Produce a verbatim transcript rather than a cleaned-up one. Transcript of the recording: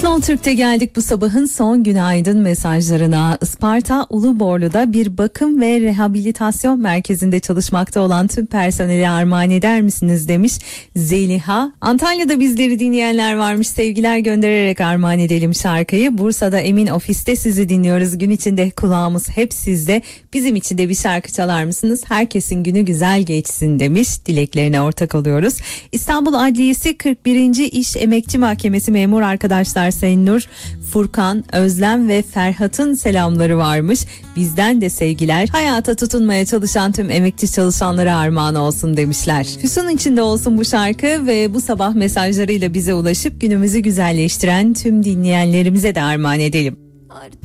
Slow Türk'te geldik bu sabahın son günaydın mesajlarına. Isparta Uluborlu'da bir bakım ve rehabilitasyon merkezinde çalışmakta olan tüm personeli armağan eder misiniz demiş Zeliha. Antalya'da bizleri dinleyenler varmış, sevgiler göndererek armağan edelim şarkıyı. Bursa'da Emin Ofis'te sizi dinliyoruz, gün içinde kulağımız hep sizde, bizim için de bir şarkı çalar mısınız? Herkesin günü güzel geçsin demiş, dileklerine ortak oluyoruz. İstanbul Adliyesi kırk birinci İş Emekçi Mahkemesi memur arkadaşlar Sayın Nur, Furkan, Özlem ve Ferhat'ın selamları varmış. Bizden de sevgiler. Hayata tutunmaya çalışan tüm emekçi çalışanlara armağan olsun demişler. Füsun içinde olsun bu şarkı ve bu sabah mesajlarıyla bize ulaşıp günümüzü güzelleştiren tüm dinleyenlerimize de armağan edelim.